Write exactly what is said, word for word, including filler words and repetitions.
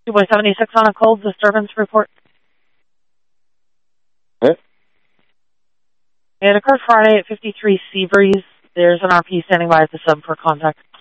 two by seventy-six on a cold disturbance report. Okay. It occurred Friday at fifty-three Seabreeze. There's an R P standing by at the sub for contact.